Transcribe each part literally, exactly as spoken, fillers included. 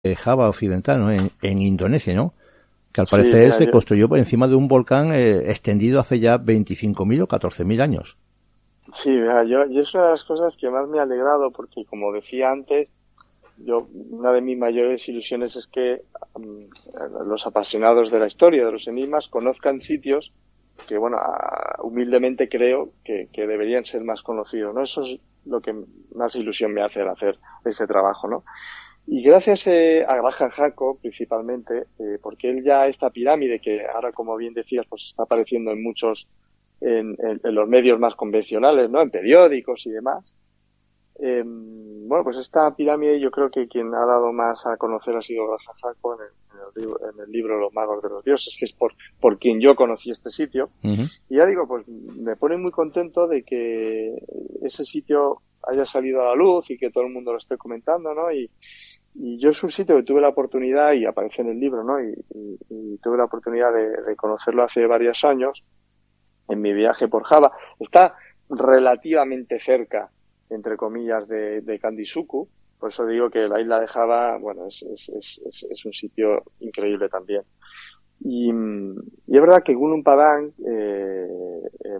Java Occidental, ¿no? En, en Indonesia, ¿no? Que al parecer sí, mira, se yo... construyó por encima de un volcán eh, extendido hace ya veinticinco mil o catorce mil años. Sí, mira, yo, y es una de las cosas que más me ha alegrado porque, como decía antes, yo una de mis mayores ilusiones es que um, los apasionados de la historia, de los enigmas, conozcan sitios que, bueno, uh, humildemente creo que, que deberían ser más conocidos, ¿no? Eso es lo que más ilusión me hace al hacer ese trabajo, ¿no? Y gracias eh, a Graham Hancock, principalmente, eh, porque él ya esta pirámide, que ahora, como bien decías, pues está apareciendo en muchos, en, en, en los medios más convencionales, ¿no? En periódicos y demás. Eh, bueno, pues esta pirámide yo creo que quien ha dado más a conocer ha sido Graham Hancock en el, en el, libro, en el libro Los magos de los dioses, que es por, por quien yo conocí este sitio. Uh-huh. Y ya digo, pues me pone muy contento de que ese sitio haya salido a la luz y que todo el mundo lo esté comentando, ¿no? Y, y yo es un sitio que tuve la oportunidad, y aparece en el libro, ¿no? Y, y, y tuve la oportunidad de, de conocerlo hace varios años en mi viaje por Java. Está relativamente cerca, entre comillas, de, de Kandisuku. Por eso digo que la isla de Java, bueno, es, es, es, es, es un sitio increíble también. Y, y es verdad que Gunung Padang, eh, eh,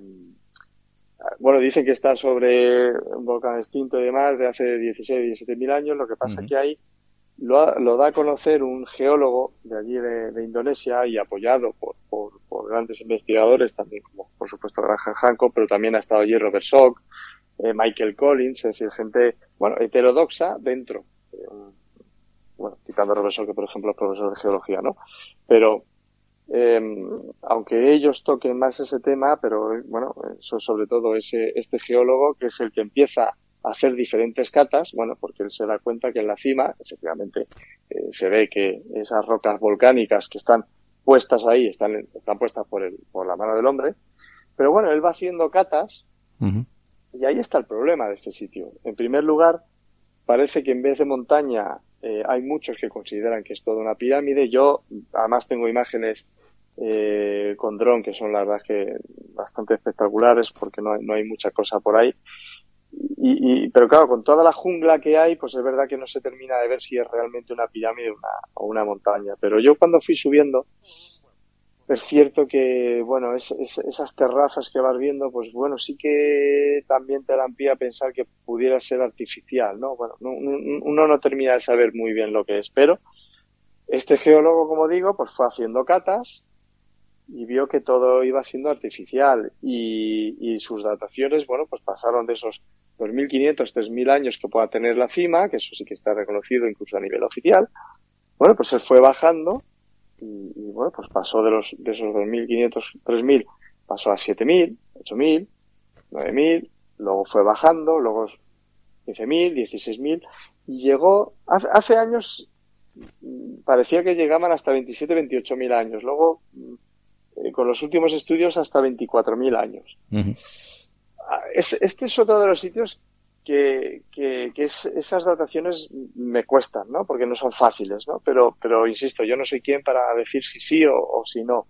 bueno, dicen que está sobre un volcán extinto y demás de hace dieciséis, diecisiete mil años. Lo que pasa es uh-huh. que ahí lo, lo da a conocer un geólogo de allí de, de Indonesia, y apoyado por, por, por grandes investigadores también, como por supuesto Graham Hancock, pero también ha estado allí Robert Salk, eh, Michael Collins, es decir, gente, bueno, heterodoxa dentro, eh, bueno, quitando a Robert Salk, que por ejemplo es profesor de geología, ¿no? Pero Eh, aunque ellos toquen más ese tema, pero bueno, eso sobre todo ese, este geólogo, que es el que empieza a hacer diferentes catas, bueno, porque él se da cuenta que en la cima, efectivamente, eh, se ve que esas rocas volcánicas que están puestas ahí, están, están puestas por el, por la mano del hombre, pero bueno, él va haciendo catas, uh-huh. y ahí está el problema de este sitio. En primer lugar, parece que en vez de montaña, eh, hay muchos que consideran que es toda una pirámide. Yo, además, tengo imágenes eh, con dron que son, la verdad, que bastante espectaculares, porque no hay, no hay mucha cosa por ahí. Y, y, pero claro, con toda la jungla que hay, pues es verdad que no se termina de ver si es realmente una pirámide o una, o una montaña. Pero yo, cuando fui subiendo, es cierto que, bueno, es, es, esas terrazas que vas viendo, pues bueno, sí que también te dan pie a pensar que pudiera ser artificial, ¿no? Bueno, no, uno no termina de saber muy bien lo que es, pero este geólogo, como digo, pues fue haciendo catas y vio que todo iba siendo artificial, y, y sus dataciones, bueno, pues pasaron de esos dos mil quinientos, tres mil años que pueda tener la cima, que eso sí que está reconocido incluso a nivel oficial. Bueno, pues se fue bajando. Y, y bueno, pues pasó de los de esos dos mil quinientos, tres mil, pasó a siete mil, ocho mil, nueve mil, luego fue bajando, luego quince mil, dieciséis mil, y llegó, hace, hace años parecía que llegaban hasta veintisiete, veintiocho mil años, luego eh, con los últimos estudios hasta veinticuatro mil años. Uh-huh. Es, este es otro de los sitios que, que, que es, esas dataciones me cuestan, ¿no? Porque no son fáciles, ¿no? Pero, pero insisto, yo no soy quien para decir si sí o, o si no.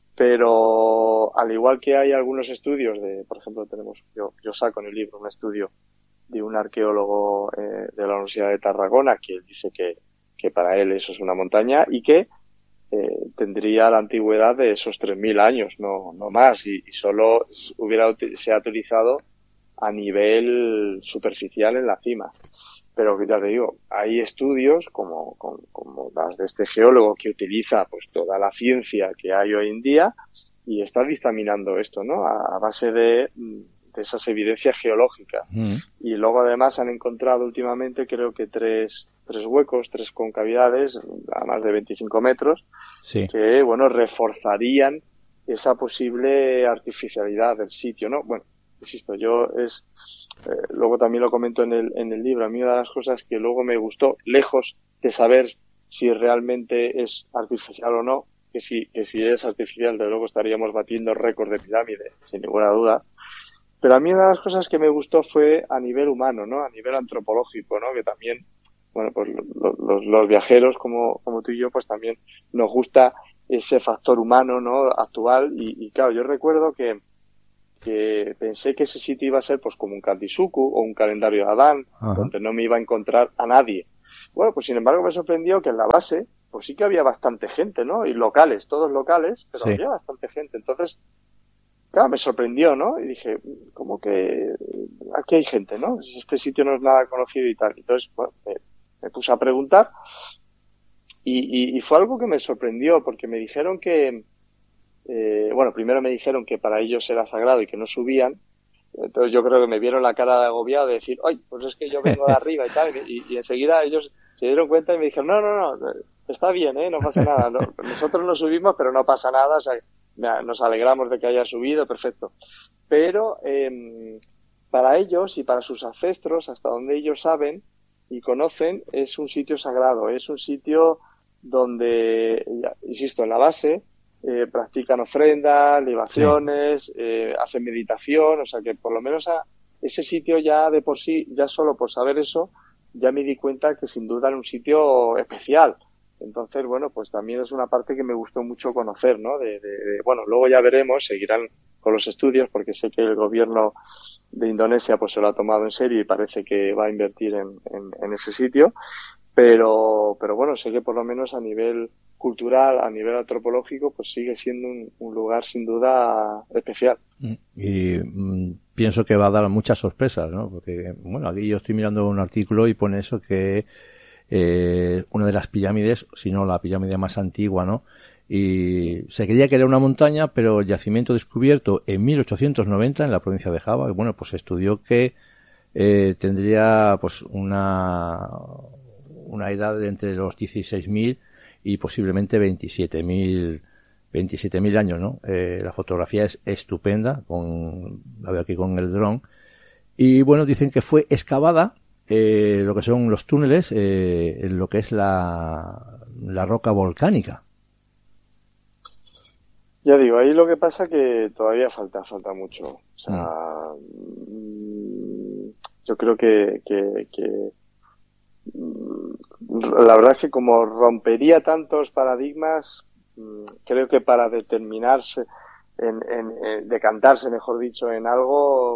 Pero al igual que hay algunos estudios de, por ejemplo, tenemos, yo, yo saco en el libro un estudio de un arqueólogo eh, de la Universidad de Tarragona, que dice que, que para él eso es una montaña, y que eh, tendría la antigüedad de esos tres mil años, no, no más, y, y solo hubiera, se ha utilizado a nivel superficial en la cima. Pero ya te digo, hay estudios como, como, como las de este geólogo, que utiliza pues toda la ciencia que hay hoy en día y está dictaminando esto, ¿no? A, a base de, de esas evidencias geológicas. Mm. Y luego además han encontrado últimamente, creo que tres, tres huecos, tres concavidades a más de veinticinco metros, sí, que, bueno, reforzarían esa posible artificialidad del sitio, ¿no? Bueno, insisto, yo es, eh, luego también lo comento en el, en el libro, a mí una de las cosas que luego me gustó, lejos de saber si realmente es artificial o no, que si, que si es artificial, de luego estaríamos batiendo récords de pirámide, sin ninguna duda, pero a mí una de las cosas que me gustó fue a nivel humano, ¿no? A nivel antropológico, ¿no? Que también, bueno, pues los, los, los viajeros como, como tú y yo, pues también nos gusta ese factor humano, ¿no? Actual, y, y claro, yo recuerdo que que pensé que ese sitio iba a ser pues como un Kandisuku o un calendario de Adán, uh-huh, donde no me iba a encontrar a nadie. Bueno, pues sin embargo me sorprendió que en la base, pues sí que había bastante gente, ¿no? Y locales, todos locales, pero sí. había bastante gente. Entonces, claro, me sorprendió, ¿no? Y dije, ¿cómo que aquí hay gente, no? Este sitio no es nada conocido y tal. Entonces, bueno, me, me puse a preguntar y, y, y fue algo que me sorprendió porque me dijeron que, eh, bueno, primero me dijeron que para ellos era sagrado y que no subían. Entonces yo creo que me vieron la cara de agobiado de decir, oye, pues es que yo vengo de arriba y tal, y, y enseguida ellos se dieron cuenta y me dijeron, no, no, no, está bien, ¿eh? No pasa nada. No, nosotros no subimos, pero no pasa nada, o sea, nos alegramos de que haya subido, perfecto. Pero eh, para ellos y para sus ancestros, hasta donde ellos saben y conocen, es un sitio sagrado, es un sitio donde, ya, insisto, en la base, Eh, practican ofrendas, libaciones, sí. eh, hacen meditación, o sea que por lo menos a ese sitio ya de por sí, ya solo por saber eso, ya me di cuenta que sin duda era un sitio especial. Entonces, bueno, pues también es una parte que me gustó mucho conocer, ¿no? De, de, de, bueno, luego ya veremos, seguirán con los estudios porque sé que el gobierno de Indonesia pues se lo ha tomado en serio y parece que va a invertir en, en, en ese sitio. Pero, pero bueno, sé que por lo menos a nivel cultural, a nivel antropológico, pues sigue siendo un, un lugar sin duda especial. Y mm, pienso que va a dar muchas sorpresas, ¿no? Porque, bueno, aquí yo estoy mirando un artículo y pone eso que eh, una de las pirámides, si no la pirámide más antigua, ¿no? Y se creía que era una montaña, pero el yacimiento descubierto en mil ochocientos noventa en la provincia de Java, bueno, pues se estudió que eh, tendría pues una una edad de entre los dieciséis mil y posiblemente veintisiete mil años, ¿no? Eh, la fotografía es estupenda, con, la veo aquí con el dron. Y bueno, dicen que fue excavada, eh, lo que son los túneles, eh, en lo que es la, la roca volcánica. Ya digo, ahí lo que pasa que todavía falta, falta mucho. O sea, mm. yo creo que, que, que la verdad es que como rompería tantos paradigmas, creo que para determinarse, en, en, en decantarse, mejor dicho, en algo,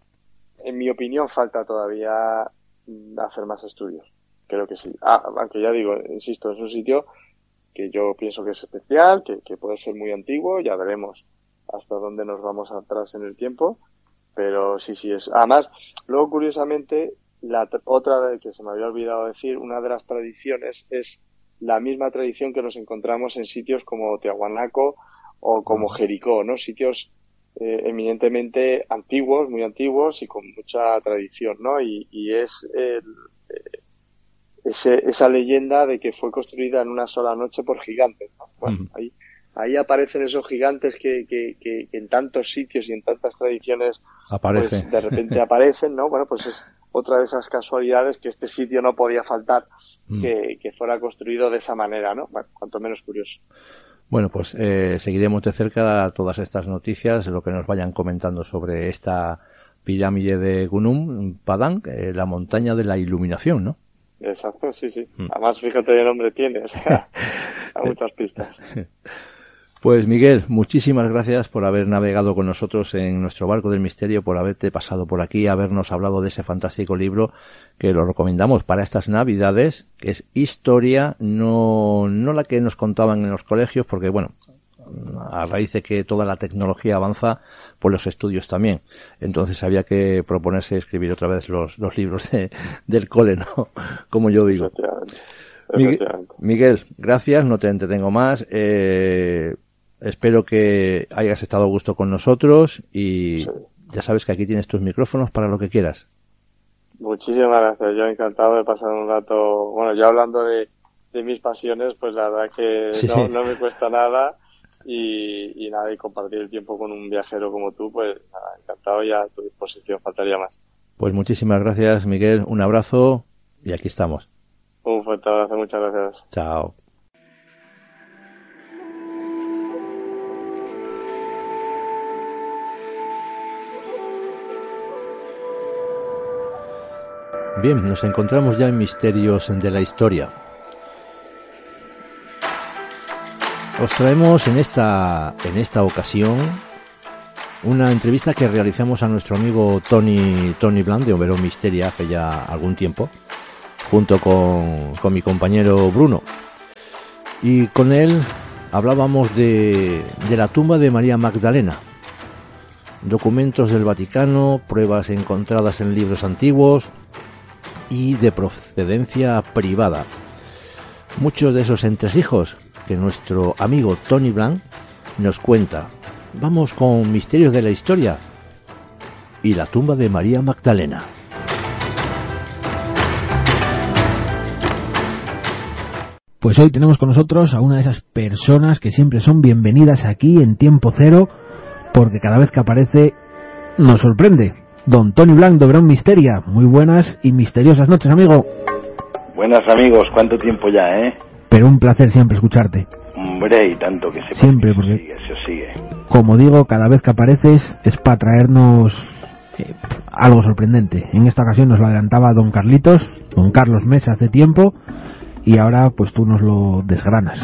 en mi opinión falta todavía hacer más estudios. Creo que sí. Ah, aunque ya digo, insisto, es un sitio que yo pienso que es especial, que, que puede ser muy antiguo, ya veremos hasta dónde nos vamos atrás en el tiempo, pero sí, sí es. Además, luego curiosamente, la otra que se me había olvidado decir, una de las tradiciones es la misma tradición que nos encontramos en sitios como Tiahuanaco o como Jericó, ¿no? Sitios eh, eminentemente antiguos, muy antiguos y con mucha tradición, ¿no? Y, y es el, eh, ese, esa leyenda de que fue construida en una sola noche por gigantes, ¿no? Bueno, uh-huh. ahí, ahí aparecen esos gigantes que, que, que, que en tantos sitios y en tantas tradiciones Aparece. pues de repente aparecen, ¿no? Bueno, pues es otra de esas casualidades que este sitio no podía faltar, mm. que, que fuera construido de esa manera, ¿no? Bueno, cuanto menos curioso. Bueno, pues eh, seguiremos de cerca todas estas noticias, lo que nos vayan comentando sobre esta pirámide de Gunung Padang, eh, la montaña de la iluminación, ¿no? Exacto, sí, sí. Mm. Además, fíjate qué nombre tiene, o sea, hay muchas pistas. Pues Miguel, muchísimas gracias por haber navegado con nosotros en nuestro barco del misterio, por haberte pasado por aquí, habernos hablado de ese fantástico libro que lo recomendamos para estas Navidades, que es historia, no, no la que nos contaban en los colegios, porque bueno, a raíz de que toda la tecnología avanza, pues los estudios también. Entonces había que proponerse escribir otra vez los, los libros de, del cole, ¿no? Como yo digo. Miguel, Miguel, gracias, no te entretengo más. Eh, Espero que hayas estado a gusto con nosotros y sí. Ya sabes que aquí tienes tus micrófonos para lo que quieras. Muchísimas gracias, yo encantado de pasar un rato, bueno, ya hablando de, de mis pasiones, pues la verdad que sí. no, no me cuesta nada y, y nada, y compartir el tiempo con un viajero como tú, pues nada, encantado y a tu disposición, faltaría más. Pues muchísimas gracias, Miguel, un abrazo y aquí estamos. Un fuerte abrazo, muchas gracias. Chao. Bien, nos encontramos ya en Misterios de la Historia. Os traemos en esta, en esta ocasión una entrevista que realizamos a nuestro amigo Tony, Tony Bland de Oberón Misteria hace ya algún tiempo, junto con, con mi compañero Bruno. Y con él hablábamos de, de la tumba de María Magdalena. Documentos del Vaticano, pruebas encontradas en libros antiguos y de procedencia privada. Muchos de esos entresijos que nuestro amigo Tony Blanc nos cuenta. Vamos con Misterios de la Historia y la tumba de María Magdalena. Pues hoy tenemos con nosotros a una de esas personas que siempre son bienvenidas aquí en Tiempo Cero, porque cada vez que aparece nos sorprende. Don Tony Blanc de Obrón Misteria. Muy buenas y misteriosas noches, amigo. Buenas, amigos. ¿Cuánto tiempo ya, eh? Pero un placer siempre escucharte. Hombre, y tanto que se siempre, porque sigue, se sigue. Como digo, cada vez que apareces es para traernos eh, algo sorprendente. En esta ocasión nos lo adelantaba don Carlitos, don Carlos Mesa hace tiempo, y ahora pues tú nos lo desgranas.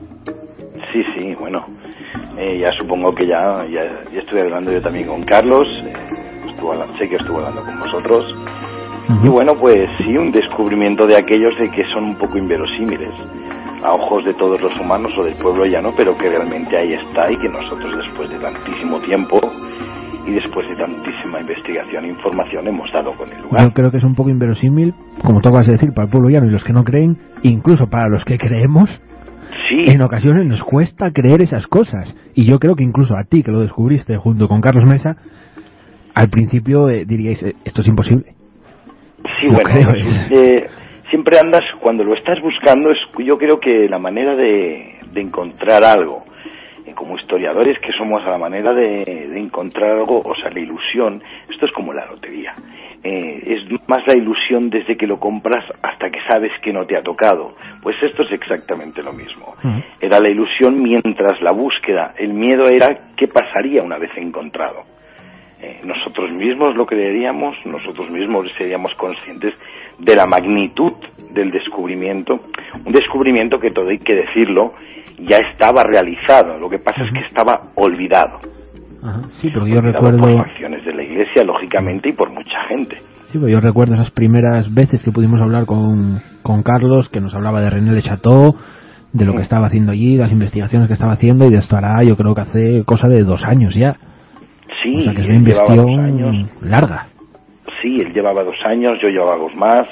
Sí, sí, bueno. Eh, ya supongo que ya, ya, ya estuve hablando yo también con Carlos, eh, estuvo hablando, sé que estuvo hablando con vosotros, uh-huh. Y bueno, pues sí, un descubrimiento de aquellos de que son un poco inverosímiles a ojos de todos los humanos o del pueblo llano, pero que realmente ahí está y que nosotros después de tantísimo tiempo y después de tantísima investigación e información hemos dado con el lugar. Yo creo que es un poco inverosímil, como tú acabas de decir, para el pueblo llano y los que no creen, incluso para los que creemos. Sí. En ocasiones nos cuesta creer esas cosas, y yo creo que incluso a ti, que lo descubriste junto con Carlos Mesa, al principio eh, diríais, eh, esto es imposible. Sí, yo bueno, creo, es, eh, siempre andas, cuando lo estás buscando, es, yo creo que la manera de, de encontrar algo, eh, como historiadores que somos, a la manera de, de encontrar algo, o sea, la ilusión, esto es como la lotería. Eh, es más la ilusión desde que lo compras hasta que sabes que no te ha tocado. Pues esto es exactamente lo mismo. Uh-huh. Era la ilusión mientras la búsqueda. El miedo era qué pasaría una vez encontrado. Eh, nosotros mismos lo creeríamos, nosotros mismos seríamos conscientes de la magnitud del descubrimiento. Un descubrimiento que, todo hay que decirlo, ya estaba realizado. Lo que pasa uh-huh. es que estaba olvidado. Ajá. Sí, pero yo recuerdo por acciones de la Iglesia, lógicamente, y por mucha gente. Sí, pero yo recuerdo esas primeras veces que pudimos hablar con, con Carlos, que nos hablaba de René Le Chateau, de lo sí. que estaba haciendo allí, las investigaciones que estaba haciendo, y de esto hará, yo creo que hace cosa de dos años ya. Sí, o sea que es una investigación larga. Sí, él llevaba dos años, yo llevaba dos más.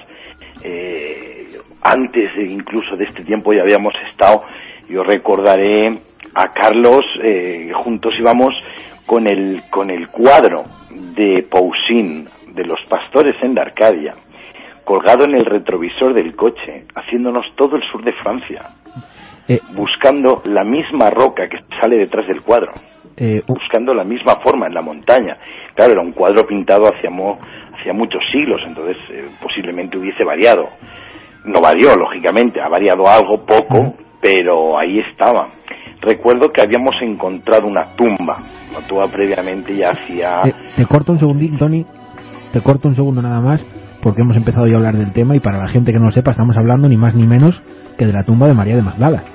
Eh, antes incluso de este tiempo ya habíamos estado, yo recordaré a Carlos, eh, juntos íbamos con el con el cuadro de Poussin, de los pastores en la Arcadia, colgado en el retrovisor del coche, haciéndonos todo el sur de Francia, eh, buscando la misma roca que sale detrás del cuadro, eh, uh, buscando la misma forma en la montaña. Claro, era un cuadro pintado hacia, mo, hacia muchos siglos, entonces eh, posiblemente hubiese variado. No varió, lógicamente, ha variado algo poco, uh-huh. pero ahí estaba. Recuerdo que habíamos encontrado una tumba, una tumba previamente ya hacía... Te, te corto un segundín, Tony, te corto un segundo nada más, porque hemos empezado ya a hablar del tema, y para la gente que no lo sepa, estamos hablando ni más ni menos que de la tumba de María de Magdala.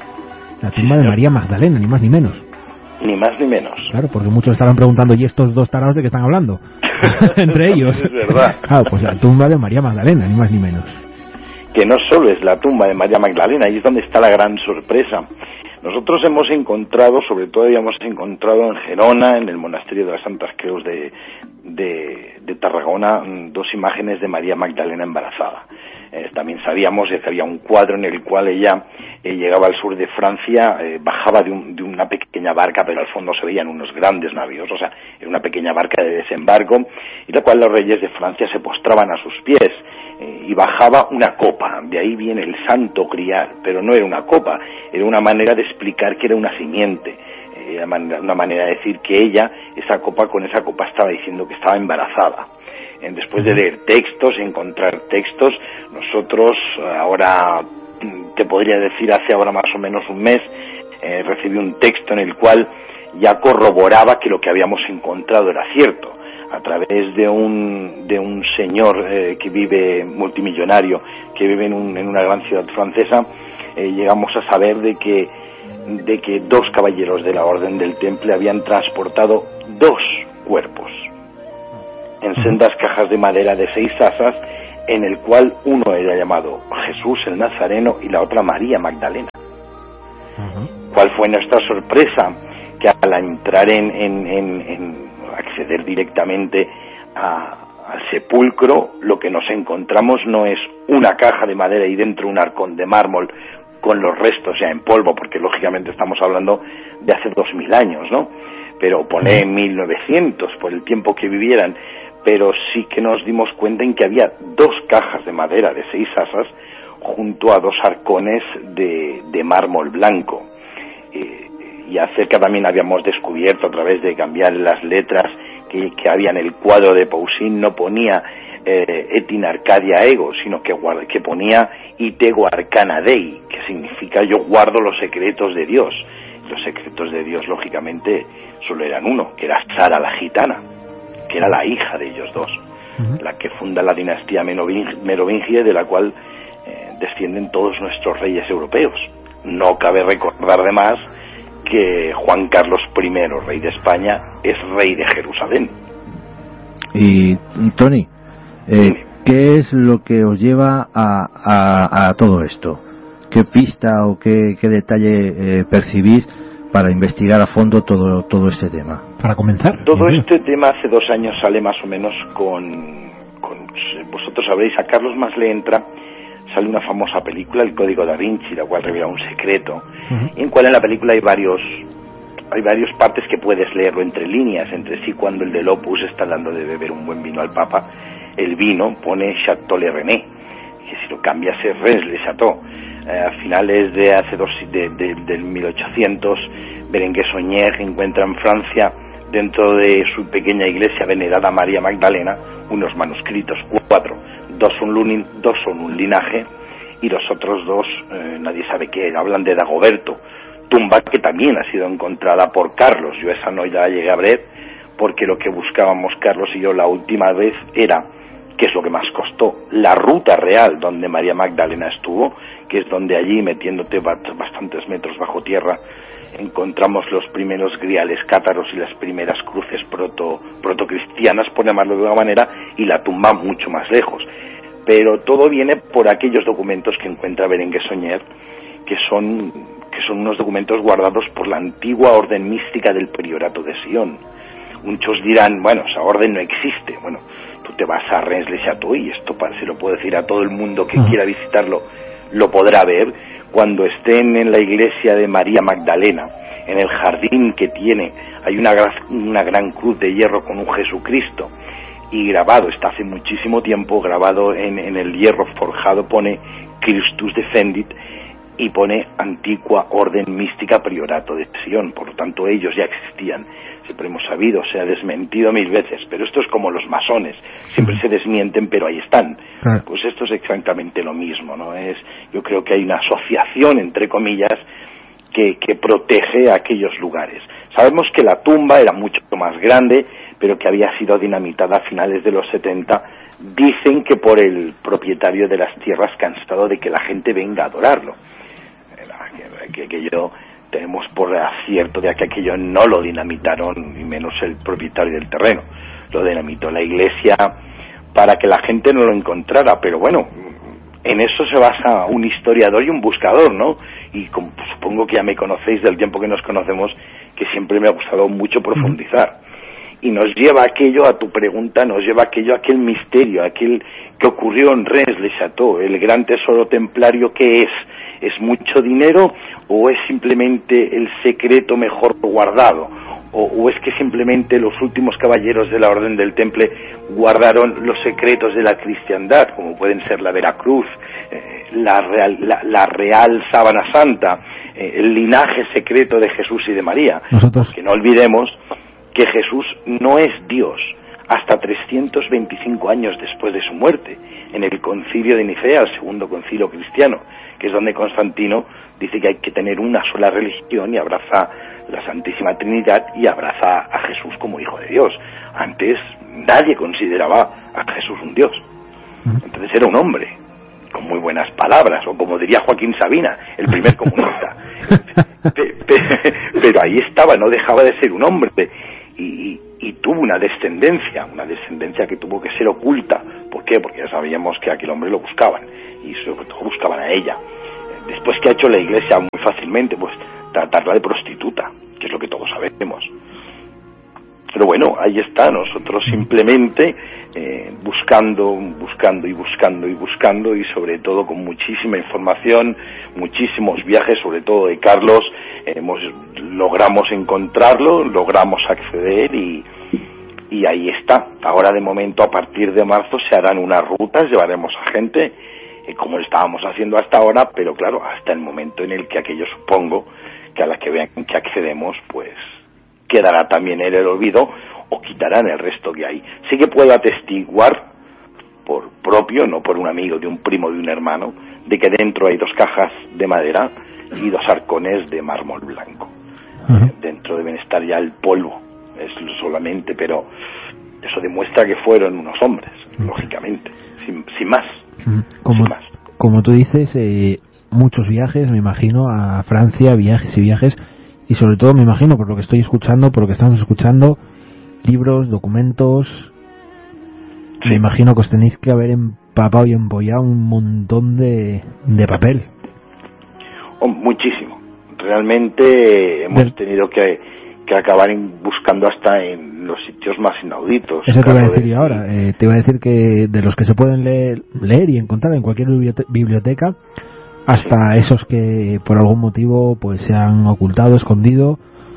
La tumba sí, de María Magdalena, ni más ni menos. Ni más ni menos. Claro, porque muchos estarán preguntando, ¿y estos dos tarados de qué están hablando? Entre ellos. Es verdad. Claro, pues la tumba de María Magdalena, ni más ni menos. Que no solo es la tumba de María Magdalena, ahí es donde está la gran sorpresa. Nosotros hemos encontrado, sobre todo habíamos encontrado en Gerona, en el monasterio de las Santas Creus de, de, de Tarragona, dos imágenes de María Magdalena embarazada. Eh, también sabíamos que había un cuadro en el cual ella eh, llegaba al sur de Francia, eh, bajaba de, un, de una pequeña barca, pero al fondo se veían unos grandes navíos, o sea, era una pequeña barca de desembarco, y la cual los reyes de Francia se postraban a sus pies, eh, y bajaba una copa, de ahí viene el santo grial, pero no era una copa, era una manera de explicar que era una simiente, eh, una manera de decir que ella, esa copa, con esa copa estaba diciendo que estaba embarazada. Después de leer textos, encontrar textos, nosotros ahora, te podría decir, hace ahora más o menos un mes, eh, recibí un texto en el cual ya corroboraba que lo que habíamos encontrado era cierto. A través de un de un señor eh, que vive, multimillonario, que vive en, un, en una gran ciudad francesa, eh, llegamos a saber de que, de que dos caballeros de la Orden del Temple habían transportado dos cuerpos en sendas cajas de madera de seis asas en el cual uno era llamado Jesús el Nazareno y la otra María Magdalena. Uh-huh. ¿Cuál fue nuestra sorpresa? Que al entrar en, en, en, en acceder directamente a, al sepulcro, lo que nos encontramos no es una caja de madera y dentro un arcón de mármol con los restos ya en polvo, porque lógicamente estamos hablando de hace dos mil años, ¿no? Pero pone en mil novecientos, por el tiempo que vivieran, pero sí que nos dimos cuenta en que había dos cajas de madera de seis asas junto a dos arcones de, de mármol blanco. Eh, y acerca también habíamos descubierto, a través de cambiar las letras que, que había en el cuadro de Poussin, no ponía eh, Etin Arcadia Ego, sino que, guarda, que ponía Itego Arcana Dei, que significa yo guardo los secretos de Dios. Los secretos de Dios, lógicamente, solo eran uno, que era Sara la gitana, que era la hija de ellos dos, uh-huh. la que funda la dinastía merovingia, de la cual eh, descienden todos nuestros reyes europeos. No cabe recordar además que Juan Carlos primero, rey de España, es rey de Jerusalén. Y, Tony, eh, ¿qué es lo que os lleva a, a, a todo esto? ¿Qué pista o qué, qué detalle eh, percibís para investigar a fondo todo todo este tema? Para comenzar. Todo este tema hace dos años sale más o menos con, con vosotros sabréis, a Carlos Mas le entra, sale una famosa película, El Código Da Vinci, la cual revela un secreto, uh-huh. en cual en la película hay varios hay varias partes que puedes leerlo entre líneas, entre sí, cuando el del Opus está dando de beber un buen vino al Papa, el vino pone Chateau Le René, que si lo cambias es Rennes le Chateau. Eh, a finales de hace dos de, de, del mil ochocientos, Berenguer Saunier encuentra en Francia, dentro de su pequeña iglesia venerada a María Magdalena, unos manuscritos, cuatro, dos son, lunin, dos son un linaje y los otros dos eh, nadie sabe qué, hablan de Dagoberto, tumba que también ha sido encontrada por Carlos. Yo esa no la llegué a ver porque lo que buscábamos Carlos y yo la última vez era, que es lo que más costó, la ruta real donde María Magdalena estuvo, que es donde allí, metiéndote bastantes metros bajo tierra, encontramos los primeros griales cátaros y las primeras cruces proto protocristianas, por llamarlo de una manera, y la tumba mucho más lejos. Pero todo viene por aquellos documentos que encuentra Berenguer Saunier, que son, que son unos documentos guardados por la antigua orden mística del Priorato de Sion. Muchos dirán, bueno, esa orden no existe. Bueno, tú te vas a Rennes-le-Château y esto se lo puedo decir a todo el mundo que quiera visitarlo, lo podrá ver cuando estén en la iglesia de María Magdalena, en el jardín que tiene, hay una, una gran cruz de hierro con un Jesucristo, y grabado, está hace muchísimo tiempo, grabado en, en el hierro forjado, pone Christus Defendit, y pone Antigua Orden Mística Priorato de Sion. Por lo tanto, ellos ya existían. Siempre hemos sabido, se ha desmentido mil veces, pero esto es como los masones, siempre se desmienten, pero ahí están. Pues esto es exactamente lo mismo, ¿no? Es, yo creo que hay una asociación, entre comillas, que, que protege a aquellos lugares. Sabemos que la tumba era mucho más grande, pero que había sido dinamitada a finales de los setenta. Dicen que por el propietario de las tierras, cansado de que la gente venga a adorarlo. Que aquello, tenemos por acierto de que aquello no lo dinamitaron, ni menos el propietario del terreno. Lo dinamitó la iglesia para que la gente no lo encontrara, pero bueno, en eso se basa un historiador y un buscador, ¿no? Y como, pues, supongo que ya me conocéis del tiempo que nos conocemos, que siempre me ha gustado mucho profundizar. Y nos lleva aquello, a tu pregunta, nos lleva aquello, aquel misterio, aquel que ocurrió en Rennes-le-Château, el gran tesoro templario. ¿Qué es? ¿Es mucho dinero o es simplemente el secreto mejor guardado? O, o es que simplemente los últimos caballeros de la Orden del Temple guardaron los secretos de la cristiandad, como pueden ser la Veracruz, eh, la, real, la, la Real Sábana Santa, eh, el linaje secreto de Jesús y de María? Nosotros... Porque no olvidemos que Jesús no es Dios hasta trescientos veinticinco años después de su muerte, en el concilio de Nicea, el segundo concilio cristiano, que es donde Constantino dice que hay que tener una sola religión y abraza la Santísima Trinidad y abraza a Jesús como Hijo de Dios. Antes nadie consideraba a Jesús un Dios. Entonces era un hombre, con muy buenas palabras, o como diría Joaquín Sabina, el primer comunista. Pero ahí estaba, no dejaba de ser un hombre, y, y tuvo una descendencia, una descendencia que tuvo que ser oculta, porque qué? Porque ya sabíamos que a aquel hombre lo buscaban, y sobre todo buscaban a ella. Después, ¿qué ha hecho la Iglesia? Muy fácilmente, pues tratarla de prostituta, que es lo que todos sabemos. Pero bueno, ahí está, nosotros simplemente eh, buscando, buscando y buscando y buscando, y sobre todo con muchísima información, muchísimos viajes, sobre todo de Carlos, eh, hemos, logramos encontrarlo, logramos acceder y, y ahí está. Ahora, de momento, a partir de marzo se harán unas rutas, llevaremos a gente, eh, como lo estábamos haciendo hasta ahora, pero claro, hasta el momento en el que aquello, supongo, que a la que vean que accedemos, pues quedará también en el olvido o quitarán el resto que hay. Sí que puedo atestiguar por propio, no por un amigo, de un primo, de un hermano, de que dentro hay dos cajas de madera y dos arcones de mármol blanco. Uh-huh. Dentro deben estar ya el polvo, es solamente, pero eso demuestra que fueron unos hombres, uh-huh. lógicamente, sin, sin más. Uh-huh. Como, sin más. Como tú dices, eh, muchos viajes, me imagino, a Francia, viajes y viajes. Y sobre todo, me imagino, por lo que estoy escuchando, por lo que estamos escuchando, libros, documentos, sí. Me imagino que os tenéis que haber empapado y empollado un montón de, de papel. Oh, muchísimo. Realmente hemos Del... tenido que, que acabar en, buscando hasta en los sitios más inauditos. Eso te iba a decir yo ahora. Eh, te iba a decir que de los que se pueden leer, leer y encontrar en cualquier biblioteca, hasta sí. esos que por algún motivo pues se han ocultado, escondido,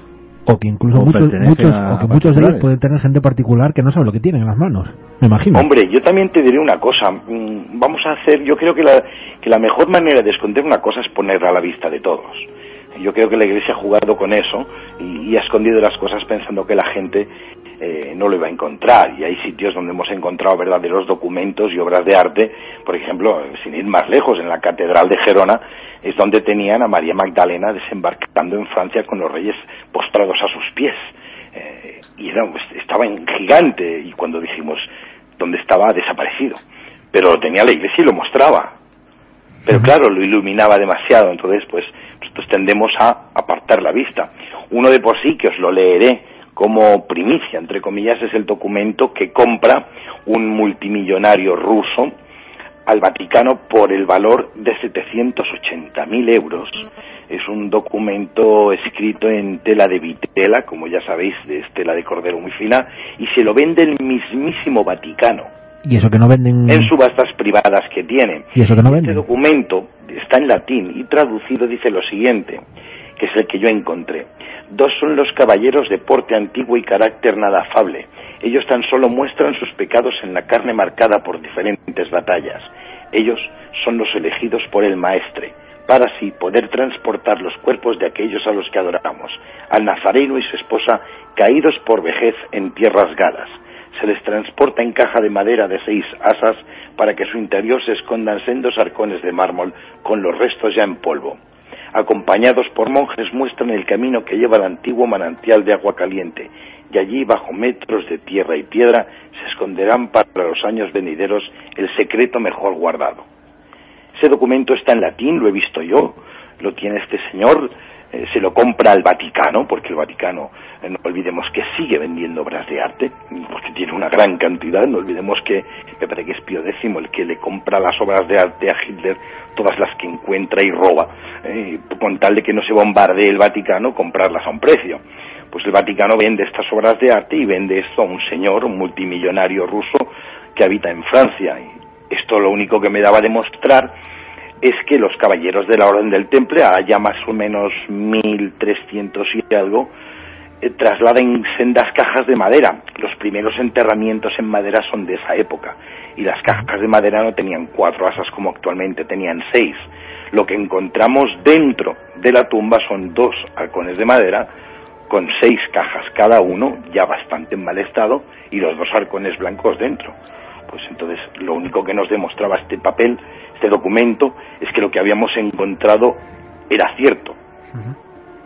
o que incluso o muchos, muchos o que muchos de ellos pueden tener gente particular que no sabe lo que tienen en las manos, me imagino. Hombre, yo también te diré una cosa, vamos a hacer, yo creo que la, que la mejor manera de esconder una cosa es ponerla a la vista de todos. Yo creo que la Iglesia ha jugado con eso y, y ha escondido las cosas pensando que la gente eh, no lo iba a encontrar, y hay sitios donde hemos encontrado verdaderos documentos y obras de arte. Por ejemplo, sin ir más lejos, en la Catedral de Gerona es donde tenían a María Magdalena desembarcando en Francia con los reyes postrados a sus pies, eh, y era, estaba en gigante, y cuando dijimos dónde estaba, desaparecido, pero lo tenía la Iglesia y lo mostraba, pero claro, lo iluminaba demasiado. Entonces pues nosotros tendemos a apartar la vista. Uno de por sí, que os lo leeré como primicia, entre comillas, es el documento que compra un multimillonario ruso al Vaticano por el valor de setecientos ochenta mil euros. Es un documento escrito en tela de vitela, como ya sabéis, es tela de cordero muy fina, y se lo vende el mismísimo Vaticano. ¿Y eso que no venden? En subastas privadas que tiene. ¿Y eso que no venden? Este documento está en latín y traducido dice lo siguiente, que es el que yo encontré. Dos son los caballeros de porte antiguo y carácter nada afable. Ellos tan solo muestran sus pecados en la carne marcada por diferentes batallas. Ellos son los elegidos por el Maestre, para así poder transportar los cuerpos de aquellos a los que adoramos, al Nazareno y su esposa, caídos por vejez en tierras galas. Se les transporta en caja de madera de seis asas para que su interior se escondan sendos arcones de mármol con los restos ya en polvo. Acompañados por monjes muestran el camino que lleva al antiguo manantial de agua caliente, y allí, bajo metros de tierra y piedra, se esconderán para los años venideros el secreto mejor guardado. Ese documento está en latín, lo he visto yo, lo tiene este señor, eh, se lo compra al Vaticano, porque el Vaticano, eh, no olvidemos que sigue vendiendo obras de arte, porque tiene una gran cantidad. No olvidemos que me parece que es Pío X el que le compra las obras de arte a Hitler, todas las que encuentra y roba, eh, con tal de que no se bombardee el Vaticano, comprarlas a un precio. Pues el Vaticano vende estas obras de arte y vende esto a un señor, un multimillonario ruso que habita en Francia. Y esto lo único que me daba a demostrar es que los caballeros de la Orden del Temple, a ya más o menos mil trescientos y algo, eh, trasladan sendas cajas de madera. Los primeros enterramientos en madera son de esa época, y las cajas de madera no tenían cuatro asas como actualmente, tenían seis. Lo que encontramos dentro de la tumba son dos arcones de madera con seis cajas cada uno, ya bastante en mal estado, y los dos arcones blancos dentro. Pues entonces lo único que nos demostraba este papel, este documento, es que lo que habíamos encontrado era cierto. Uh-huh.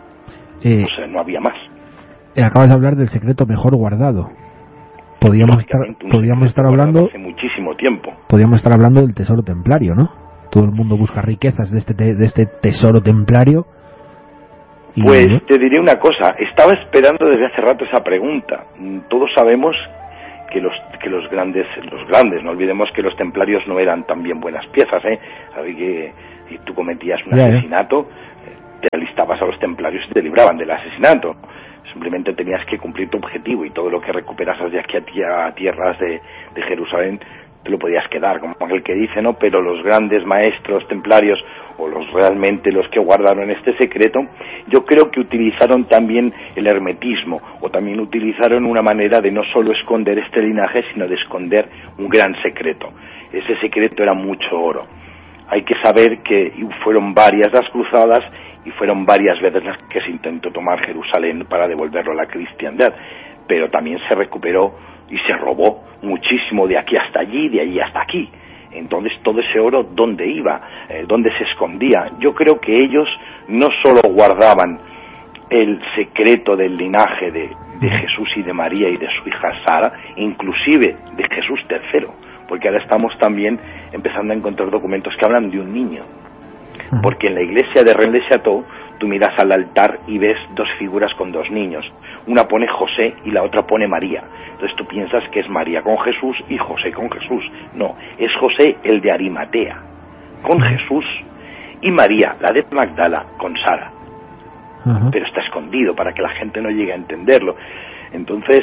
eh, o sea, no había más. Eh, acabas de hablar del secreto mejor guardado. Podríamos estar, podríamos estar hablando hace muchísimo tiempo. Podríamos estar hablando del tesoro templario, ¿no? Todo el mundo busca riquezas de este de este tesoro templario. Y pues te diré una cosa, estaba esperando desde hace rato esa pregunta. Todos sabemos que los que los grandes los grandes no olvidemos que los templarios no eran también buenas piezas, eh Así que si tú cometías un yeah, asesinato te alistabas a los templarios y te libraban del asesinato. Simplemente tenías que cumplir tu objetivo y todo lo que recuperasas de aquí a, a tierras de, de Jerusalén te lo podías quedar, como aquel que dice, ¿no? Pero los grandes maestros templarios, o los realmente los que guardaron este secreto, yo creo que utilizaron también el hermetismo, o también utilizaron una manera de no solo esconder este linaje, sino de esconder un gran secreto. Ese secreto era mucho oro. Hay que saber que fueron varias las cruzadas y fueron varias veces las que se intentó tomar Jerusalén para devolverlo a la cristiandad, pero también se recuperó y se robó muchísimo de aquí hasta allí, de allí hasta aquí. Entonces todo ese oro, ¿dónde iba? Eh, ¿Dónde se escondía? Yo creo que ellos no solo guardaban el secreto del linaje de, de Jesús y de María y de su hija Sara, inclusive de Jesús tercero, porque ahora estamos también empezando a encontrar documentos que hablan de un niño. Porque en la iglesia de Rennes-le-Château tú miras al altar y ves dos figuras con dos niños. Una pone José y la otra pone María. Entonces tú piensas que es María con Jesús y José con Jesús. No, es José el de Arimatea con Jesús y María, la de Magdala, con Sara. Uh-huh. Pero está escondido para que la gente no llegue a entenderlo. Entonces,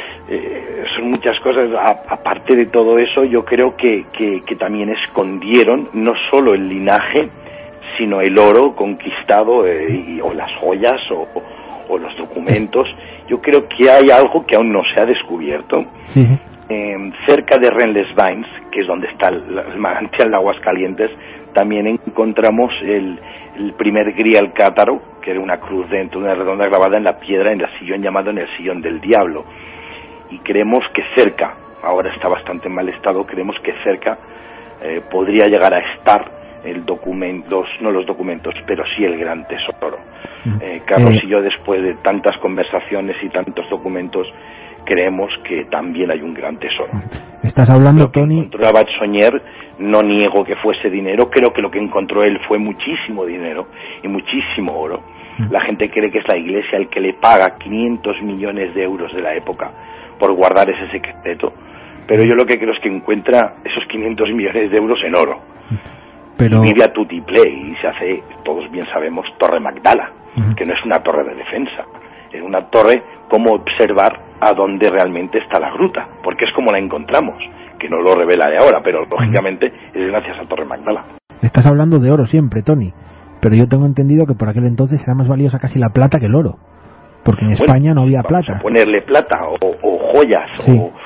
eh, son muchas cosas. A, aparte de todo eso, yo creo que, que, que también escondieron no solo el linaje, sino el oro conquistado, eh, y, o las joyas, o, o los documentos. Yo creo que hay algo que aún no se ha descubierto. Sí. Eh, cerca de Rennes-les-Bains, que es donde está el, el manantial de aguas calientes, también encontramos el, el primer grial cátaro, que era una cruz dentro de una redonda grabada en la piedra, en el sillón llamado en el sillón del diablo. Y creemos que cerca, ahora está bastante en mal estado, creemos que cerca eh, podría llegar a estar el documento, no los documentos, pero sí el gran tesoro. Eh, Carlos eh. y yo, después de tantas conversaciones y tantos documentos, creemos que también hay un gran tesoro. Estás hablando, lo que Tony. Encontró Batzonier, no niego que fuese dinero, creo que lo que encontró él fue muchísimo dinero y muchísimo oro. Mm. La gente cree que es la Iglesia el que le paga quinientos millones de euros de la época por guardar ese secreto, pero yo lo que creo es que encuentra esos quinientos millones de euros en oro. Pero... Y vive a tutiplé y se hace, todos bien sabemos, Torre Magdala, uh-huh. que no es una torre de defensa, es una torre como observar a dónde realmente está la gruta, porque es como la encontramos, que no lo revela de ahora, pero lógicamente uh-huh. es gracias a Torre Magdala. Estás hablando de oro siempre, Tony, pero yo tengo entendido que por aquel entonces era más valiosa casi la plata que el oro, porque en bueno, España no había vamos plata. A ponerle plata o, o joyas, sí. o...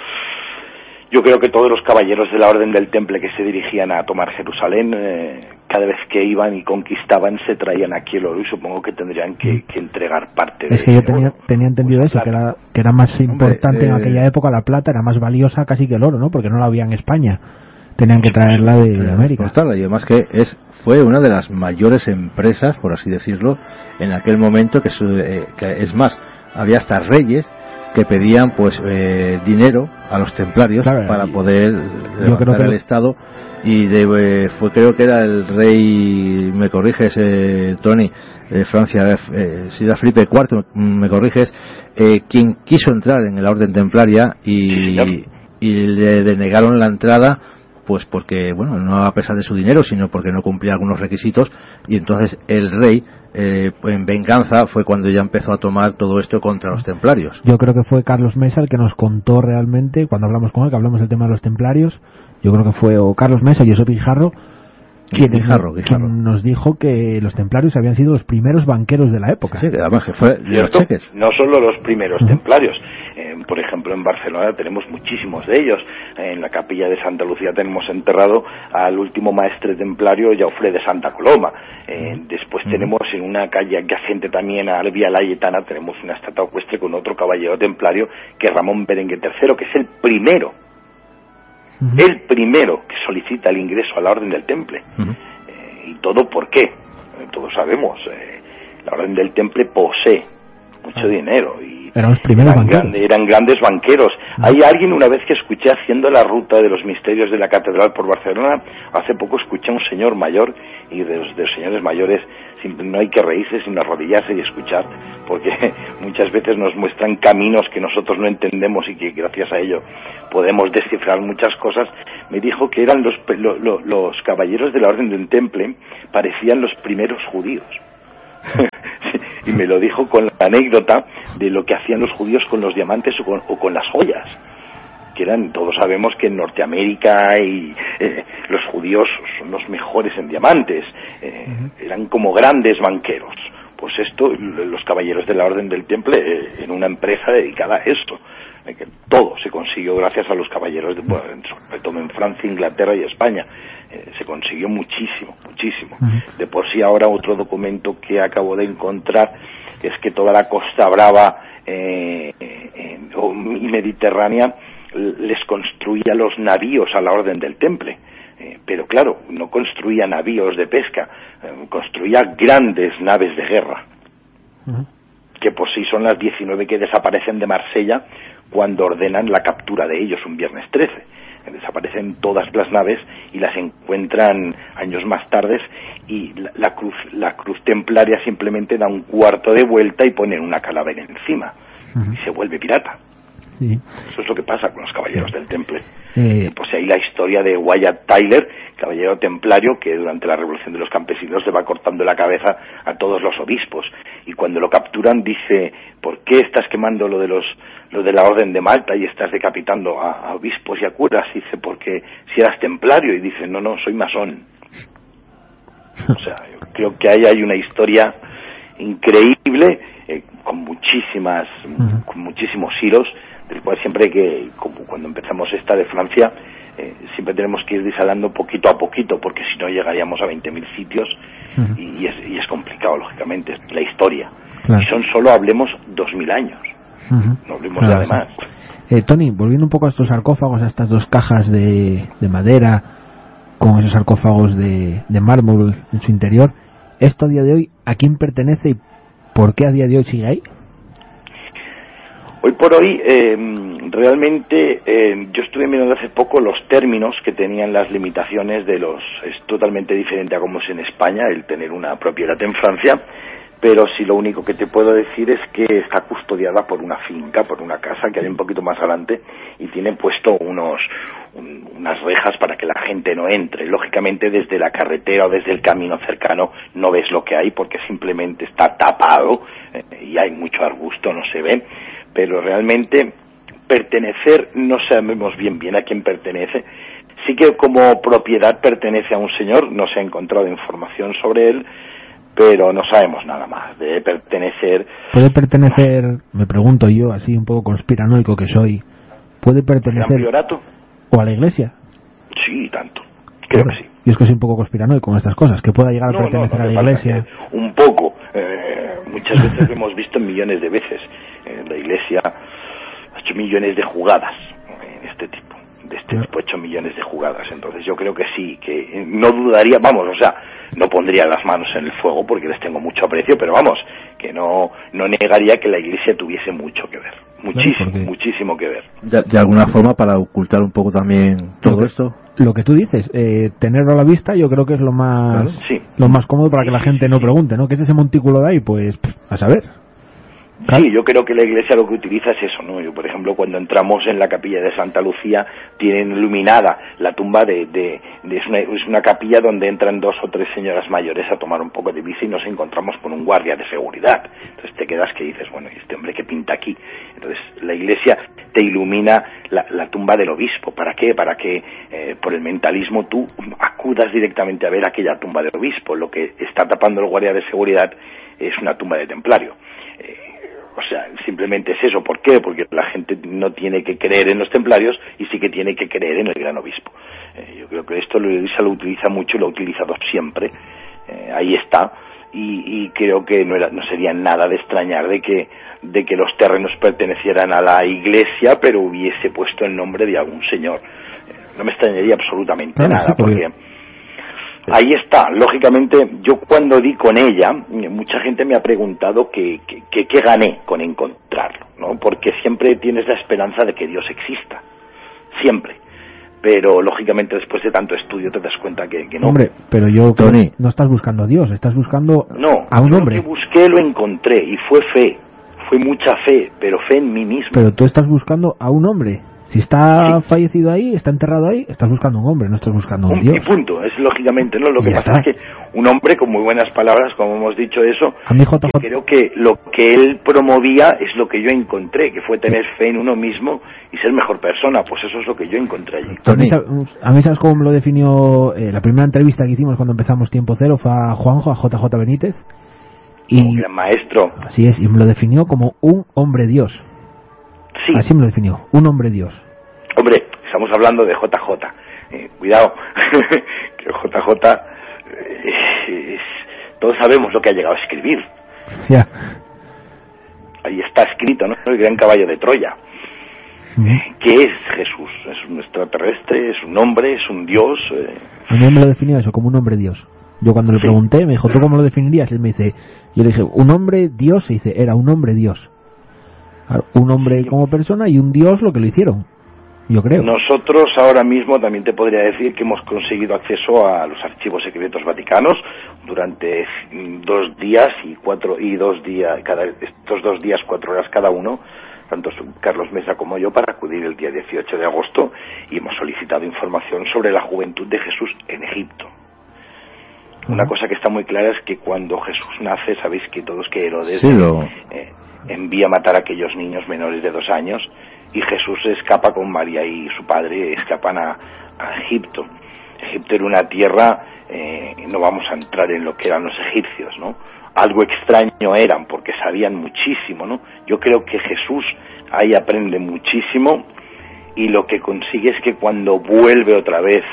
Yo creo que todos los caballeros de la Orden del Temple que se dirigían a tomar Jerusalén, eh, cada vez que iban y conquistaban, se traían aquí el oro, y supongo que tendrían que, que entregar parte de... Es que yo tenía, tenía entendido pues eso, que era, que era más importante. Hombre, en aquella eh... época la plata, era más valiosa casi que el oro, ¿no? Porque no la había en España. Tenían que traerla de, de América. Postal, y además que es fue una de las mayores empresas, por así decirlo, en aquel momento, que, su, eh, que es más, había hasta reyes que pedían pues eh, dinero a los templarios, claro, para poder levantar que... el Estado, y de, eh, fue creo que era el rey, me corriges eh, Tony, de Francia, eh, si era Felipe cuarto, me corriges, eh, quien quiso entrar en la orden templaria y, y, y le denegaron la entrada, pues porque, bueno, no a pesar de su dinero, sino porque no cumplía algunos requisitos, y entonces el rey, Eh, en venganza, fue cuando ya empezó a tomar todo esto contra los templarios. Yo creo que fue Carlos Mesa el que nos contó realmente, cuando hablamos con él, que hablamos del tema de los templarios, yo creo que fue o Carlos Mesa y Josep Guijarro, quien, Guijarro, Guijarro. quien nos dijo que los templarios habían sido los primeros banqueros de la época. Sí, además que fue de los cheques. No solo los primeros uh-huh. templarios, eh, por ejemplo en Barcelona tenemos muchísimos de ellos. En la capilla de Santa Lucía tenemos enterrado al último maestre templario, Jaufré de Santa Coloma. Eh, uh-huh. Después uh-huh. tenemos en una calle adyacente también a Vía Layetana, tenemos una estatua ecuestre con otro caballero templario, que es Ramón Berenguer tercero, que es el primero Uh-huh. el primero que solicita el ingreso a la Orden del Temple. Uh-huh. Eh, ¿Y todo por qué? Eh, todos sabemos, eh, la Orden del Temple posee mucho uh-huh. dinero y eran, los primeros eran, grande, eran grandes banqueros. Uh-huh. Hay alguien, una vez que escuché haciendo la ruta de los misterios de la catedral por Barcelona, hace poco escuché a un señor mayor, y de los, de los señores mayores no hay que reírse sino arrodillarse y escuchar, porque muchas veces nos muestran caminos que nosotros no entendemos y que gracias a ello podemos descifrar muchas cosas. Me dijo que eran los, lo, lo, los caballeros de la Orden del Temple, parecían los primeros judíos. Y me lo dijo con la anécdota de lo que hacían los judíos con los diamantes o con, o con las joyas, que eran, todos sabemos que en Norteamérica y eh, los judíos son los mejores en diamantes, eh, uh-huh. eran como grandes banqueros. Pues esto, los caballeros de la Orden del Temple, eh, en una empresa dedicada a esto, eh, que todo se consiguió gracias a los caballeros, de, bueno, sobre todo en Francia, Inglaterra y España, eh, se consiguió muchísimo, muchísimo. Uh-huh. De por sí ahora otro documento que acabo de encontrar es que toda la Costa Brava eh, eh, y mediterránea les construía los navíos a la Orden del Temple, eh, pero claro, no construía navíos de pesca, eh, construía grandes naves de guerra, uh-huh. que por sí son las diecinueve que desaparecen de Marsella cuando ordenan la captura de ellos un viernes trece. Desaparecen todas las naves y las encuentran años más tarde, y la, la cruz la cruz templaria simplemente da un cuarto de vuelta y pone una calavera encima, uh-huh. y se vuelve pirata. Sí. Eso es lo que pasa con los caballeros sí. del Temple. Eh, pues ahí la historia de Wyatt Tyler, caballero templario, que durante la Revolución de los Campesinos le va cortando la cabeza a todos los obispos, y cuando lo capturan dice: ¿por qué estás quemando lo de los lo de la Orden de Malta y estás decapitando a, a obispos y a curas? Y dice: porque si eras templario. Y dice: no, no, soy masón. O sea, yo creo que ahí hay una historia increíble, eh, con muchísimas, uh-huh. con muchísimos hilos, del cual siempre que, como cuando empezamos esta de Francia, eh, siempre tenemos que ir desalando poquito a poquito, porque si no llegaríamos a veinte mil sitios, uh-huh. y, y, es, y es complicado, lógicamente, la historia. Claro. Y son solo, hablemos, dos mil años, uh-huh. no hablemos claro, de además. Sí. Eh, Tony, volviendo un poco a estos sarcófagos, a estas dos cajas de, de madera, con esos sarcófagos de, de mármol en su interior, ¿esto a día de hoy a quién pertenece y por qué a día de hoy sigue ahí? Hoy por hoy, eh, realmente, eh, yo estuve mirando hace poco los términos que tenían las limitaciones de los... Es totalmente diferente a como es en España, el tener una propiedad en Francia, pero sí lo único que te puedo decir es que está custodiada por una finca, por una casa que hay un poquito más adelante, y tienen puesto unos un, unas rejas para que la gente no entre. Lógicamente desde la carretera o desde el camino cercano no ves lo que hay porque simplemente está tapado, eh, y hay mucho arbusto, no se ve, pero realmente pertenecer no sabemos bien bien a quién pertenece. Sí que como propiedad pertenece a un señor, no se ha encontrado información sobre él, pero no sabemos nada más. Debe pertenecer... ¿Puede pertenecer, me pregunto yo, así un poco conspiranoico que soy, ¿puede pertenecer o a la Iglesia? Sí, tanto. Creo que sí. Y es que soy un poco conspiranoico con estas cosas, que pueda llegar a no, pertenecer no, no a la Iglesia. Un poco. Eh, muchas veces lo hemos visto millones de veces. Eh, la Iglesia ha hecho millones de jugadas en este tipo. De este tipo ha hecho millones de jugadas. Entonces yo creo que sí, que no dudaría, vamos, o sea, no pondría las manos en el fuego porque les tengo mucho aprecio, pero vamos, que no no negaría que la Iglesia tuviese mucho que ver, muchísimo, claro, muchísimo que ver. De, de alguna forma, para ocultar un poco también todo lo que, esto. Lo que tú dices, eh, tenerlo a la vista, yo creo que es lo más, claro, sí. lo más cómodo para que la gente no pregunte, ¿no? ¿Qué es ese montículo de ahí? Pues a saber. Sí, yo creo que la Iglesia lo que utiliza es eso, ¿no? Yo, por ejemplo, cuando entramos en la capilla de Santa Lucía, tienen iluminada la tumba de... de, de es, una, es una capilla donde entran dos o tres señoras mayores a tomar un poco de bici y nos encontramos con un guardia de seguridad. Entonces te quedas que dices, bueno, ¿y este hombre qué pinta aquí? Entonces la Iglesia te ilumina la, la tumba del obispo. ¿Para qué? Para que eh, por el mentalismo tú acudas directamente a ver aquella tumba del obispo. Lo que está tapando el guardia de seguridad es una tumba de templario. Eh, O sea, simplemente es eso. ¿Por qué? Porque la gente no tiene que creer en los templarios y sí que tiene que creer en el gran obispo. Eh, yo creo que esto la Iglesia lo utiliza mucho y lo ha utilizado siempre. Eh, ahí está. Y, y creo que no, era, no sería nada de extrañar de que, de que los terrenos pertenecieran a la Iglesia, pero hubiese puesto el nombre de algún señor. Eh, no me extrañaría absolutamente claro, nada, sí, porque... Ahí está, lógicamente, yo cuando di con ella, mucha gente me ha preguntado qué que, que, que gané con encontrarlo, ¿no? Porque siempre tienes la esperanza de que Dios exista, siempre. pero lógicamente después de tanto estudio te das cuenta que, que no. Hombre, pero yo, Tony, no estás buscando a Dios, estás buscando no, a un hombre. Lo que busqué lo encontré y fue fe, fue mucha fe, pero fe en mí mismo. Pero tú estás buscando a un hombre. Si está sí. fallecido ahí, está enterrado ahí, estás buscando un hombre, no estás buscando un, un Dios. Y punto, es lógicamente, ¿no? Lo que pasa está. es que un hombre con muy buenas palabras, como hemos dicho eso, a mí J J... que creo que lo que él promovía es lo que yo encontré, que fue tener fe en uno mismo y ser mejor persona, pues eso es lo que yo encontré allí. A mí, a mí ¿sabes cómo me lo definió? Eh, la primera entrevista que hicimos cuando empezamos Tiempo Cero fue a Juanjo, a J J Benítez. Y un gran maestro. Así es, y me lo definió como un hombre Dios. Sí. Así me lo definió, un hombre Dios. Hombre, estamos hablando de J J. Eh, cuidado, que J J eh, es, todos sabemos lo que ha llegado a escribir. Ya. Ahí está escrito, ¿no? El gran caballo de Troya. Uh-huh. ¿Qué es Jesús? ¿Es un extraterrestre? ¿Es un hombre? ¿Es un Dios? Eh... A mí me lo definió eso, como un hombre Dios. Yo cuando le sí. pregunté, me dijo, ¿tú cómo lo definirías? Él me dice, yo le dije, un hombre Dios, y dice, era un hombre Dios. Un hombre sí. como persona y un Dios lo que lo hicieron. Yo creo. Nosotros ahora mismo también te podría decir que hemos conseguido acceso a los archivos secretos vaticanos durante dos días y cuatro y dos días cada estos dos días cuatro horas cada uno, tanto Carlos Mesa como yo, para acudir el día dieciocho de agosto, y hemos solicitado información sobre la juventud de Jesús en Egipto. Uh-huh. Una cosa que está muy clara es que cuando Jesús nace, sabéis que todos que Herodes sí, lo... eh, envía a matar a aquellos niños menores de dos años. Y Jesús escapa con María y su padre, escapan a, a Egipto. Egipto era una tierra, eh, no vamos a entrar en lo que eran los egipcios, ¿no? Algo extraño eran, porque sabían muchísimo, ¿no? Yo creo que Jesús ahí aprende muchísimo, y lo que consigue es que cuando vuelve otra vez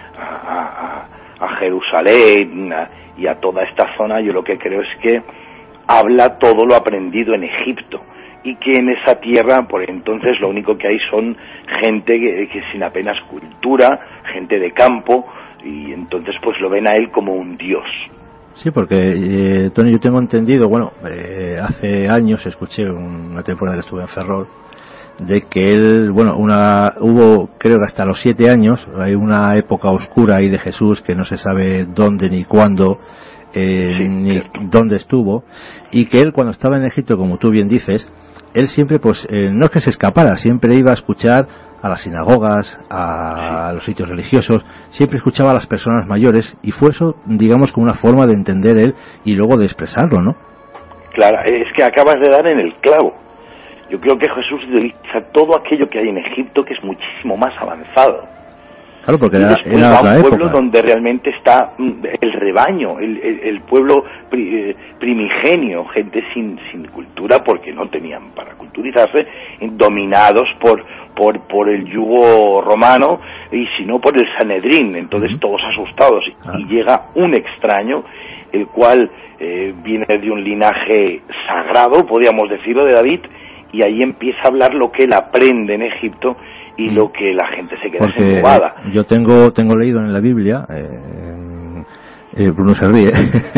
a, a, a Jerusalén a, y a toda esta zona, yo lo que creo es que habla todo lo aprendido en Egipto. Y que en esa tierra, por entonces, lo único que hay son gente que, que sin apenas cultura, gente de campo, y entonces pues lo ven a él como un dios. Sí, porque, eh, Tony, yo tengo entendido, bueno, eh, hace años escuché una temporada que estuve en Ferrol, de que él, bueno, una hubo, creo que hasta los siete años, hay una época oscura ahí de Jesús que no se sabe dónde ni cuándo, eh, sí, ni cierto. dónde estuvo, y que él cuando estaba en Egipto, como tú bien dices, él siempre, pues, eh, no es que se escapara, siempre iba a escuchar a las sinagogas, a sí. los sitios religiosos, siempre escuchaba a las personas mayores, y fue eso, digamos, como una forma de entender él y luego de expresarlo, ¿no? Claro, es que acabas de dar en el clavo. Yo creo que Jesús utiliza todo aquello que hay en Egipto, que es muchísimo más avanzado. Claro, porque y era, después era va otra a un pueblo época. donde realmente está el rebaño, el, el, el pueblo pri, eh, primigenio, gente sin, sin cultura, porque no tenían para culturizarse, dominados por, por, por el yugo romano, y si no por el Sanedrín, entonces uh-huh. todos asustados, ah. y llega un extraño, el cual eh, viene de un linaje sagrado, podríamos decirlo, de David, y ahí empieza a hablar lo que él aprende en Egipto, y lo que la gente se queda embobada. Yo tengo tengo leído en la Biblia, eh, eh, Bruno se ríe.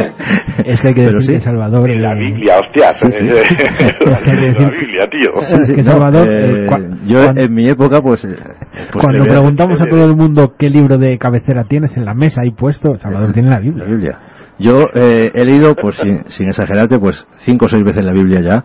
Es que hay que decir sí. que Salvador... En la Biblia, hostia. Sí, sí. La Biblia, tío. Sí, sí, que Salvador... No, eh, cua- yo cuando, en mi época, pues... Eh, pues cuando preguntamos a todo el mundo qué libro de cabecera tienes en la mesa ahí puesto, Salvador eh, tiene la Biblia. La Biblia. Yo eh, he leído, pues sin, sin exagerarte, pues cinco o seis veces la Biblia ya.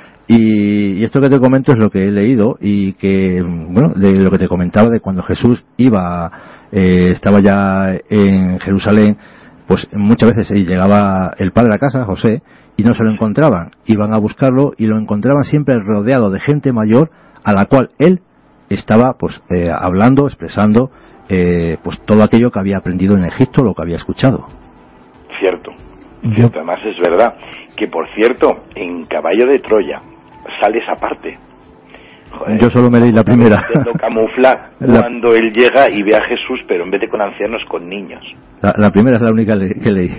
Y, y esto que te comento es lo que he leído, y que, bueno, de lo que te comentaba de cuando Jesús iba, eh, estaba ya en Jerusalén, pues muchas veces llegaba el padre a casa, José, y no se lo encontraban. Iban a buscarlo y lo encontraban siempre rodeado de gente mayor a la cual él estaba, pues, eh, hablando, expresando, eh, pues todo aquello que había aprendido en Egipto, lo que había escuchado. Cierto. Cierto. Además es verdad que, por cierto, en Caballo de Troya sale esa parte. Joder, yo solo me leí la primera. Camufla la... cuando él llega y ve a Jesús, pero en vez de con ancianos, con niños. La, la primera es la única le, que leí.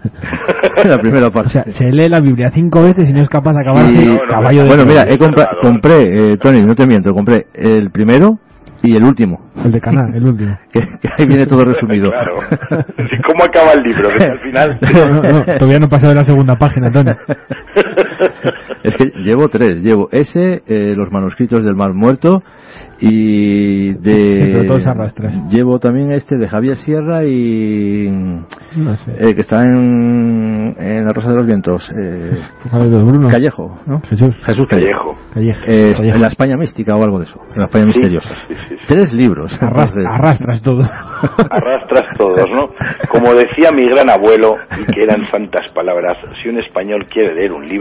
La primera parte. O sea, se lee la Biblia cinco veces y no es capaz de acabar y... no, no, Caballo no, de Bueno, Troya. mira, he compra... compré, eh, Tony, no te miento, compré el primero y el último. El de Cana, el último. que, que ahí viene todo resumido. Claro. ¿Cómo acaba el libro? Desde al final. No, no, no, todavía no he pasado de la segunda página, Tony. Es que llevo tres. Llevo ese, eh, los manuscritos del Mar Muerto Y de sí, pero todos arrastras. Llevo también este de Javier Sierra y no sé. eh, que está en, en La Rosa de los Vientos, eh, Bruno. Callejo, ¿no? Jesús, Jesús Callejo, Callejo. Eh, Callejo. En la España mística o algo de eso, en la España Sí, misteriosa. sí, sí, sí. Tres libros. Arras, entonces... arrastras todo. Arrastras todos, ¿no? Como decía mi gran abuelo, y que eran santas palabras, si un español quiere leer un libro